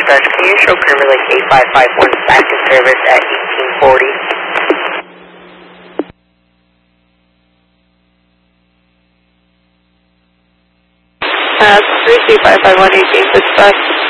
dispatch, can you show Clear Lake 8551 back to service at 1840? 32551 18 dispatch.